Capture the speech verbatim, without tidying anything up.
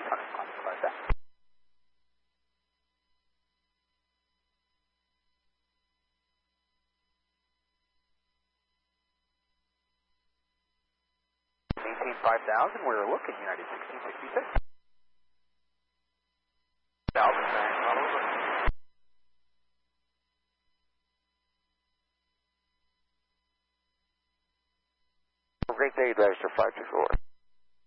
Maintain five thousand, we're looking United sixteen sixty-six. Thousand, all over. Great day, Dexter five two four.